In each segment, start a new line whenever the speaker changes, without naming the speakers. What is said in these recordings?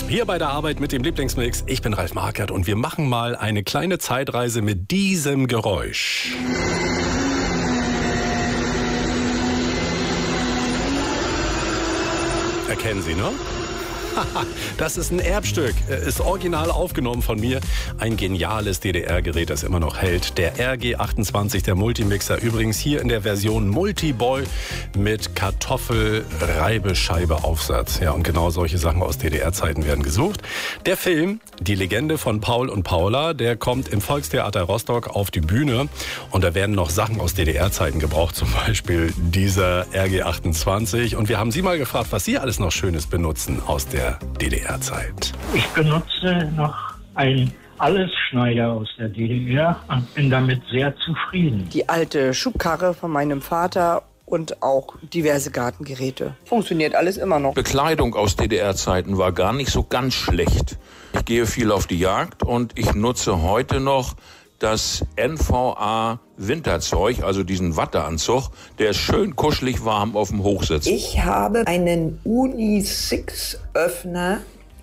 Hier bei der Arbeit mit dem Lieblingsmix. Ich bin Ralf Markert und wir machen mal eine kleine Zeitreise mit diesem Geräusch. Erkennen Sie, ne? Das ist ein Erbstück, ist original aufgenommen von mir. Ein geniales DDR-Gerät, das immer noch hält. Der RG28, der Multimixer. Übrigens hier in der Version Multiboy mit Kartoffelreibescheibe-Aufsatz. Ja, und genau solche Sachen aus DDR-Zeiten werden gesucht. Der Film, die Legende von Paul und Paula, der kommt im Volkstheater Rostock auf die Bühne. Und da werden noch Sachen aus DDR-Zeiten gebraucht, zum Beispiel dieser RG28. Und wir haben Sie mal gefragt, was Sie alles noch Schönes benutzen aus der DDR-Zeit.
Ich benutze noch einen Allesschneider aus der DDR und bin damit sehr zufrieden.
Die alte Schubkarre von meinem Vater und auch diverse Gartengeräte. Funktioniert alles immer noch.
Bekleidung aus DDR-Zeiten war gar nicht so ganz schlecht. Ich gehe viel auf die Jagd und ich nutze heute noch das NVA Winterzeug, also diesen Watteanzug, der ist schön kuschelig warm auf dem Hochsitz.
Ich habe einen Uni-6-Öffner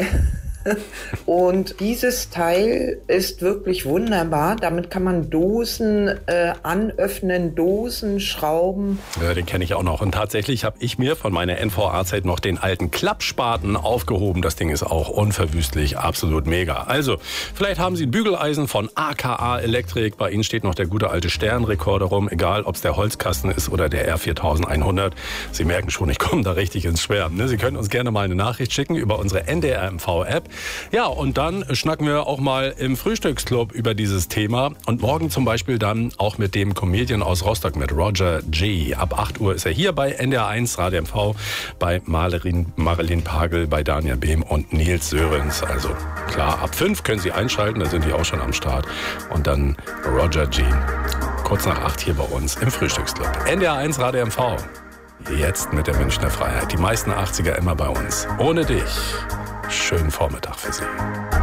und dieses Teil ist wirklich wunderbar. Damit kann man Dosen anöffnen, Dosen schrauben.
Ja, den kenne ich auch noch. Und tatsächlich habe ich mir von meiner NVA-Zeit noch den alten Klappspaten aufgehoben. Das Ding ist auch unverwüstlich, absolut mega. Also, vielleicht haben Sie ein Bügeleisen von AKA Electric. Bei Ihnen steht noch der gute alte Sternrekorder rum. Egal, ob es der Holzkasten ist oder der R4100. Sie merken schon, ich komme da richtig ins Schwärmen. Ne? Sie können uns gerne mal eine Nachricht schicken über unsere NDR-MV-App. Ja, und dann schnacken wir auch mal im Frühstücksclub über dieses Thema. Und morgen zum Beispiel dann auch mit dem Comedian aus Rostock, mit Roger G. Ab 8 Uhr ist er hier bei NDR1 Radio MV, bei Marilyn Pagel, bei Daniel Behm und Nils Sörens. Also klar, ab 5 können Sie einschalten, da sind die auch schon am Start. Und dann Roger G. Kurz nach 8 hier bei uns im Frühstücksclub. NDR1 Radio MV. Jetzt mit der Münchner Freiheit. Die meisten 80er immer bei uns. Ohne dich. Schönen Vormittag für Sie.